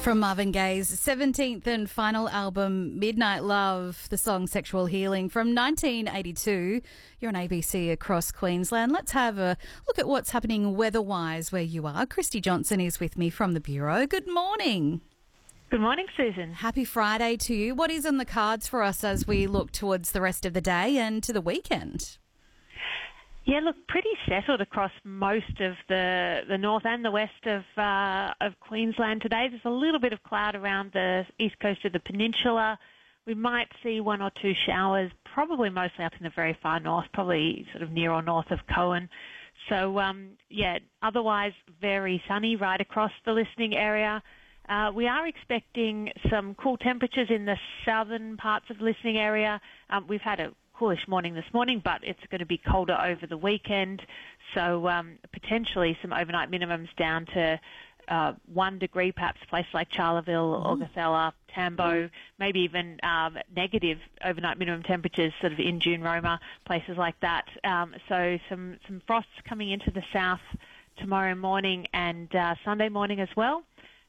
From Marvin Gaye's 17th and final album, Midnight Love, the song Sexual Healing from 1982. You're on ABC across Queensland. Let's have a look at what's happening weather-wise where you are. Christy Johnson is with me from the Bureau. Good morning. Good morning, Susan. Happy Friday to you. What is on the cards for us as we look towards the rest of the day and to the weekend? Yeah, look, pretty settled across most of the north and the west of Queensland today. There's a little bit of cloud around the east coast of the peninsula. We might see one or two showers, probably mostly up in the very far north, probably sort of near or north of Cohen. So, otherwise very sunny right across the listening area. We are expecting some cool temperatures in the southern parts of the listening area. We've had a coolish morning this morning, but it's going to be colder over the weekend. So potentially some overnight minimums down to 1 degree, perhaps a place like Charleville, Augathella, Tambo, maybe even negative overnight minimum temperatures sort of in June, Roma, places like that. So some frosts coming into the south tomorrow morning and Sunday morning as well.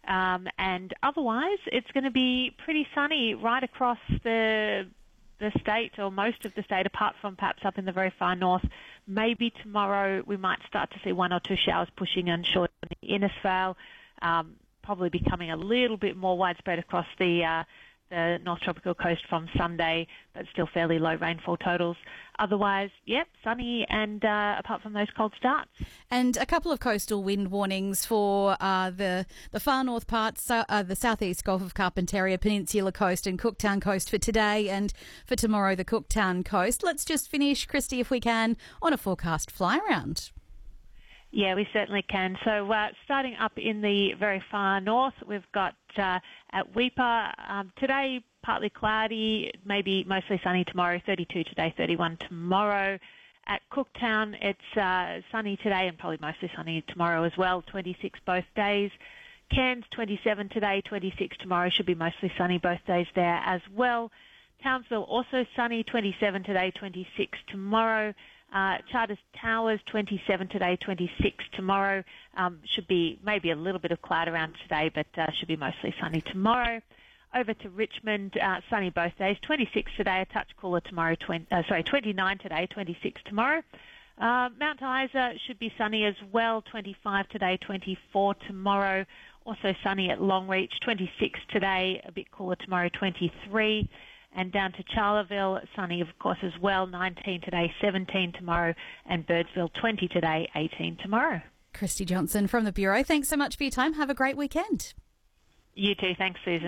And otherwise, it's going to be pretty sunny right across the state, or most of the state, apart from perhaps up in the very far north. Maybe tomorrow we might start to see one or two showers pushing inshore in the Innisfail, probably becoming a little bit more widespread across the North Tropical Coast from Sunday, but still fairly low rainfall totals. Otherwise, sunny and apart from those cold starts. And a couple of coastal wind warnings for the far north parts, the southeast Gulf of Carpentaria, Peninsula Coast and Cooktown Coast for today, and for tomorrow the Cooktown Coast. Let's just finish, Christy, if we can, on a forecast fly around. Yeah, we certainly can. So starting up in the very far north, we've got at Weipa today, partly cloudy, maybe mostly sunny tomorrow, 32 today, 31 tomorrow. At Cooktown, it's sunny today and probably mostly sunny tomorrow as well, 26 both days. Cairns, 27 today, 26 tomorrow, should be mostly sunny both days there as well. Townsville, also sunny, 27 today, 26 tomorrow. Charters Towers, 27 today, 26 tomorrow. Should be maybe a little bit of cloud around today, but should be mostly sunny tomorrow. Over to Richmond, sunny both days, 26 today, a touch cooler tomorrow, 29 today, 26 tomorrow. Mount Isa should be sunny as well, 25 today, 24 tomorrow. Also sunny at Longreach, 26 today, a bit cooler tomorrow, 23. And down to Charleville, sunny, of course, as well, 19 today, 17 tomorrow, and Birdsville, 20 today, 18 tomorrow. Christy Johnson from the Bureau, thanks so much for your time. Have a great weekend. You too. Thanks, Susan.